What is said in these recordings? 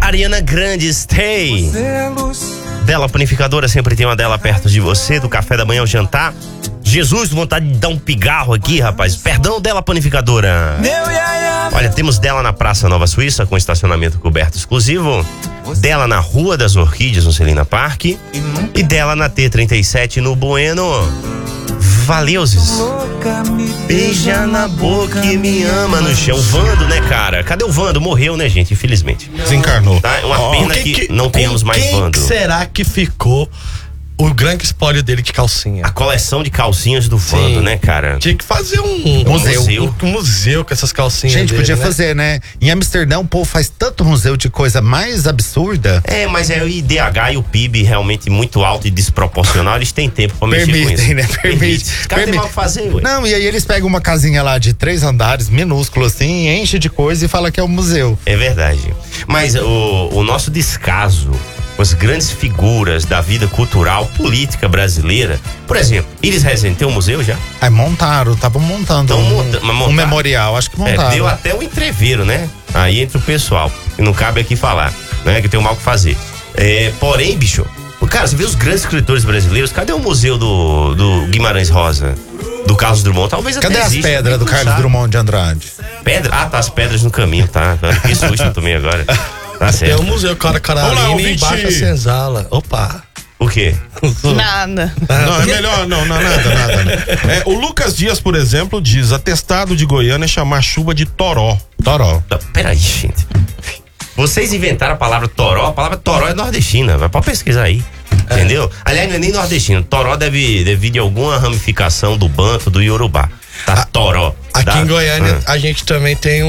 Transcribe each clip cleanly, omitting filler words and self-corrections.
Ariana Grande, Stay. Dela Panificadora, sempre tem uma dela perto de você, do café da manhã ao jantar. Jesus, vontade de dar um pigarro aqui, rapaz. Perdão, Dela Panificadora. Olha, temos dela na Praça Nova Suíça, com estacionamento coberto exclusivo. Dela na Rua das Orquídeas, no Celina Parque. E dela na T37, no Bueno. Valeuses. Beija na boca e me ama no chão. Vando, né, cara? Cadê o Vando? Morreu, né, gente? Infelizmente. Desencarnou. Tá? Uma pena que não tenhamos mais Vando. Quem será que ficou o grande espólio dele de calcinha? A coleção de calcinhas do Vando, né, cara? Tinha que fazer um museu com essas calcinhas. Gente, dele, podia né? fazer, né? Em Amsterdã, o povo faz tanto museu de coisa mais absurda. É, mas é o IDH e o PIB realmente muito alto e desproporcional. Eles têm tempo pra mexer com isso. Permitem, né? Permite. Os caras têm mal o que fazer, ué. Não, e aí eles pegam uma casinha lá de 3 andares, minúsculo assim, enche de coisa e fala que é um museu. É verdade. Mas o nosso descaso, as grandes figuras da vida cultural, política brasileira. Por exemplo, Iris Rezende tem um museu já? Aí montaram, estavam montando um memorial, acho que montaram. Deu até um entreveiro, né? Aí entre o pessoal, e não cabe aqui falar, né? Que tem um mal que fazer. Porém, bicho, cara, você vê os grandes escritores brasileiros, cadê o museu do Guimarães Rosa? Do Carlos Drummond? Talvez até Cadê as pedras do Carlos Drummond de Andrade? Pedra? Ah, tá, as pedras no caminho, tá? Que susto eu tomei agora. Tá certo. Tem o Museu Carolina e Baixa Senzala. Opa! O quê? Nada. Não, é melhor, nada. O Lucas Dias, por exemplo, diz: atestado de Goiânia é chamar chuva de toró. Toró. Não, peraí, gente. Vocês inventaram a palavra toró é nordestina, vai pra pesquisar aí. Entendeu? Aliás, não é nem nordestino. Toró deve vir de alguma ramificação do banto, do iorubá. Tá? Toró. Aqui em Goiânia, a gente também tem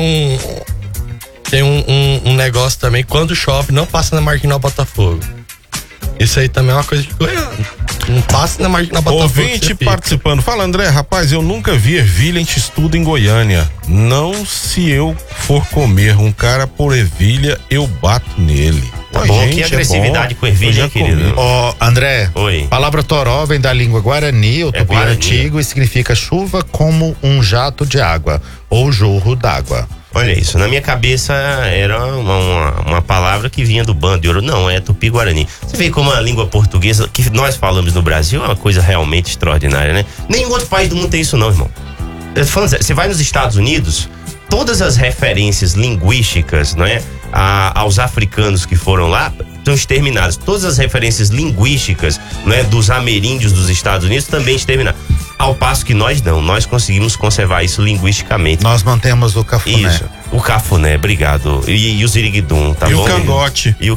um negócio também, quando chove, não passa na Marginal Botafogo. Isso aí também é uma coisa de Goiânia. Não passa na Marginal Botafogo. Ouvinte participando. Fala, André, rapaz, eu nunca vi ervilha em X-Tudo em Goiânia. Não se eu for comer um cara por ervilha, eu bato nele. Tá bom, gente, que agressividade com ervilha, querido. André, oi. A palavra toró vem da língua guarani, o tupi antigo, e significa chuva como um jato de água, ou jorro d'água. Olha isso, na minha cabeça era uma palavra que vinha do bando de ouro. Não, é tupi-guarani. Você vê como a língua portuguesa que nós falamos no Brasil é uma coisa realmente extraordinária, né? Nenhum outro país do mundo tem isso não, irmão. Você vai nos Estados Unidos, todas as referências linguísticas, não é? Aos africanos que foram lá estão exterminadas. Todas as referências linguísticas, né, dos ameríndios dos Estados Unidos também exterminadas. Ao passo que nós não, nós conseguimos conservar isso linguisticamente. Nós mantemos o cafuné. Isso, o cafuné, obrigado. E o ziriguidum, tá bom? E o cangote.